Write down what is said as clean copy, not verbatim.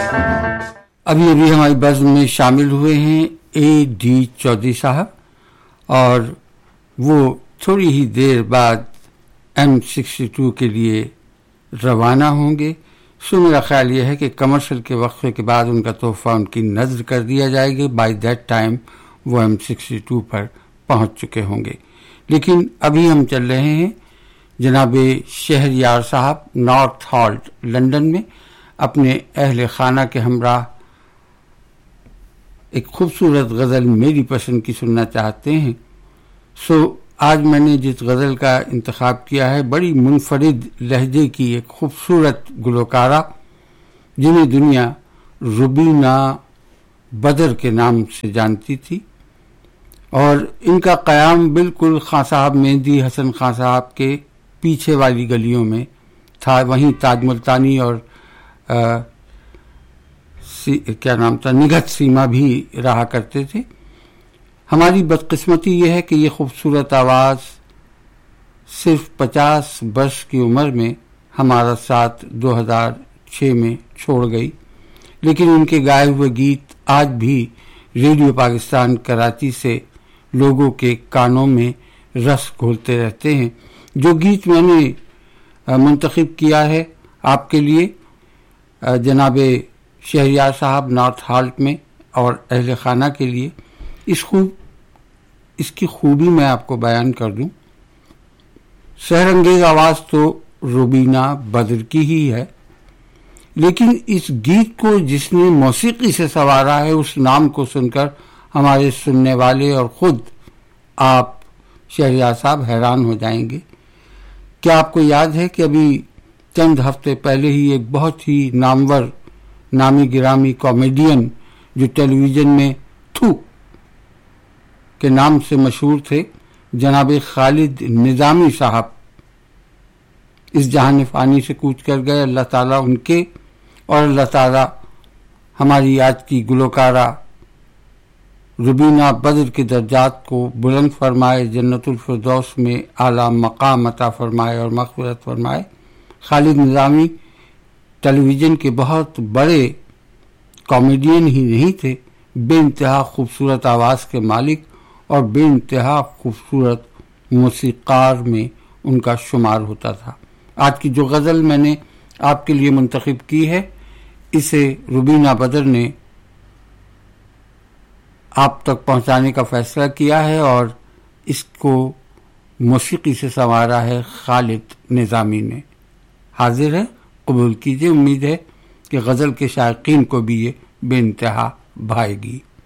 ابھی ابھی ہماری بزم میں شامل ہوئے ہیں A.D. چودھری صاحب، اور وہ تھوڑی ہی دیر بعد M62 کے لیے روانہ ہوں گے. سو میرا خیال یہ ہے کہ کمرشل کے وقفے کے بعد ان کا تحفہ ان کی نظر کر دیا جائے گا. بائی دیٹ ٹائم وہ M62 پر پہنچ چکے ہوں گے. لیکن ابھی ہم چل رہے ہیں جناب شہریار صاحب نارتھ ہالٹ لندن میں اپنے اہل خانہ کے ہمراہ ایک خوبصورت غزل میری پسند کی سننا چاہتے ہیں. سو آج میں نے جس غزل کا انتخاب کیا ہے بڑی منفرد لہجے کی ایک خوبصورت گلوکارہ جنہیں دنیا روبینہ بدر کے نام سے جانتی تھی، اور ان کا قیام بالکل خان صاحب مہندی حسن خان صاحب کے پیچھے والی گلیوں میں تھا. وہیں تاج ملتانی اور کیا نام تھا نگہت سیما بھی رہا کرتے تھے. ہماری بدقسمتی یہ ہے کہ یہ خوبصورت آواز صرف 50 برس کی عمر میں ہمارا ساتھ 2006 میں چھوڑ گئی، لیکن ان کے گائے ہوئے گیت آج بھی ریڈیو پاکستان کراچی سے لوگوں کے کانوں میں رس گھولتے رہتے ہیں. جو گیت میں نے منتخب کیا ہے آپ کے لیے جناب شہریار صاحب نارتھ ہالٹ میں اور اہل خانہ کے لیے، اس کی خوبی میں آپ کو بیان کر دوں. سحر انگیز آواز تو روبینہ بدر کی ہی ہے، لیکن اس گیت کو جس نے موسیقی سے سنوارا ہے اس نام کو سن کر ہمارے سننے والے اور خود آپ شہریار صاحب حیران ہو جائیں گے. کیا آپ کو یاد ہے کہ ابھی چند ہفتے پہلے ہی ایک بہت ہی نامور نامی گرامی کامیڈین جو ٹیلی ویژن میں تھو کے نام سے مشہور تھے، جناب خالد نظامی صاحب اس جہان فانی سے کوچ کر گئے. اللہ تعالیٰ ان کے اور اللہ تعالیٰ ہماری آج کی گلوکارہ روبینہ بدر کے درجات کو بلند فرمائے، جنت الفردوس میں اعلیٰ مقام عطا فرمائے اور مغفرت فرمائے. خالد نظامی ٹیلی ویژن کے بہت بڑے کامیڈین ہی نہیں تھے، بے انتہا خوبصورت آواز کے مالک اور بے انتہا خوبصورت موسیقار میں ان کا شمار ہوتا تھا. آج کی جو غزل میں نے آپ کے لیے منتخب کی ہے اسے روبینہ بدر نے آپ تک پہنچانے کا فیصلہ کیا ہے اور اس کو موسیقی سے سنوارا ہے خالد نظامی نے. حاضر ہے، قبول کیجئے. امید ہے کہ غزل کے شائقین کو بھی یہ بے انتہا بھائے گی.